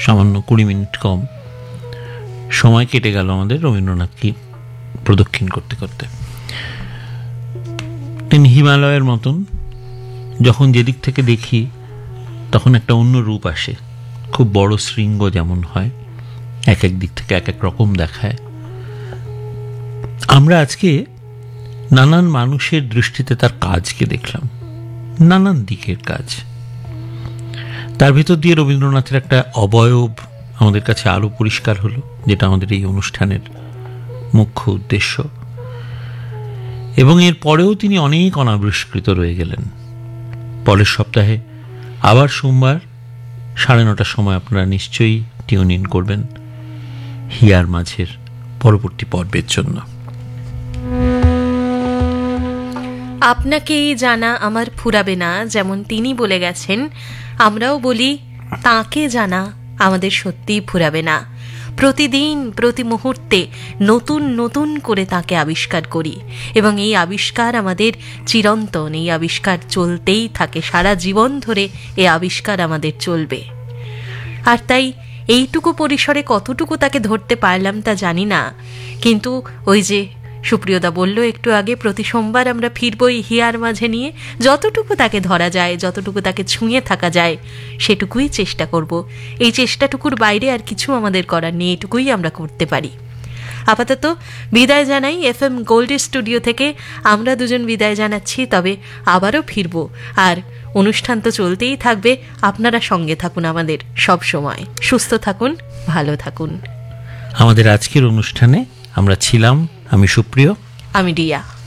সামান্য 20 মিনিট কম সময় কেটে গেল আমাদের রবীন্দ্রনাথকে প্রদক্ষিণ করতে করতে। তিনি হিমালয়ের মতন, যখন যেদিক থেকে দেখি তখন একটা অন্য রূপ আসে। খুব বড় শৃঙ্গ যেমন হয়, এক এক দিক থেকে এক এক রকম দেখায়। আমরা আজকে নানান মানুষের দৃষ্টিতে তার কাজকে দেখলাম, নানান দিকের কাজ। তার ভিতর দিয়ে রবীন্দ্রনাথের একটা অবয়ব আমাদের কাছে আরো পরিষ্কার হলো, যেটা আমাদের এই অনুষ্ঠানের মুখ্য উদ্দেশ্য। এবং এর পরেও তিনি অনেক অনাবিষ্কৃত রয়ে গেলেন। পরের সপ্তাহে আবার সোমবার 9:30টার সময় আপনারা নিশ্চয়ই টিউন ইন করবেন হিয়ার মাঝের পরবর্তী পর্বের জন্য। আপনাকেই জানা আমার ফুরাবে না, যেমন তিনি বলে গেছেন, আমরাও বলি তাকে জানা আমাদের সত্যিই ফুরাবে না। প্রতিদিন প্রতি মুহূর্তে নতুন নতুন করে তাকে আবিষ্কার করি, এবং এই আবিষ্কার আমাদের চিরন্তন। এই আবিষ্কার চলতেই থাকে, সারা জীবন ধরে এই আবিষ্কার আমাদের চলবে। আর তাই এইটুকু পরিসরে কতটুকু তাকে ধরতে পারলাম তা জানি না, কিন্তু ওই যে সুপ্রিয়দা বলল একটু আগে, প্রতি সোমবার আমরা ফিরবই হিয়ার মাঝে নিয়ে। যতটুকু তাকে ধরা যায়, যতটুকু তাকে ছুঁয়ে থাকা যায়, সেটুকুই চেষ্টা করব। এই চেষ্টাটুকুর বাইরে আর কিছু আমাদের করার নেই, এটুকুই আমরা করতে পারি। আপাতত বিদায় জানাই FM গোল্ড স্টুডিও থেকে। আমরা দুজন বিদায় জানাচ্ছি, তবে আবারও ফিরব। আর অনুষ্ঠান তো চলতেই থাকবে, আপনারা সঙ্গে থাকুন আমাদের সব সময়। সুস্থ থাকুন, ভালো থাকুন। আমাদের আজকের অনুষ্ঠানে আমরা ছিলাম আমি সুপ্রিয়, আমি রিয়া।